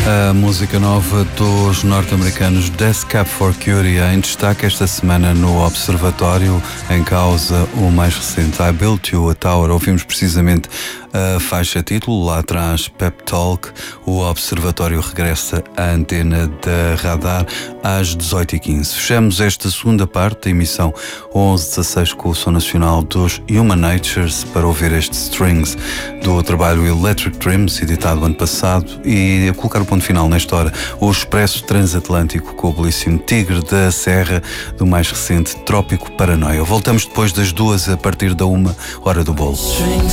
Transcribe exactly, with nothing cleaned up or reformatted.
A música nova dos norte-americanos Death Cab for Cutie em destaque esta semana no Observatório, em causa o mais recente I Built You a Tower. Ouvimos precisamente a faixa título, lá atrás Pep Talk. O Observatório regressa à antena da Radar às dezoito e quinze. Fechamos esta segunda parte da emissão onze dezasseis com o som nacional dos Human Natures para ouvir este Strings do trabalho Electric Dreams, editado ano passado, e a colocar o ponto final nesta hora o Expresso Transatlântico com o belíssimo Tigre da Serra do mais recente Trópico Paranoia. Voltamos depois das duas a partir da uma hora do bolo.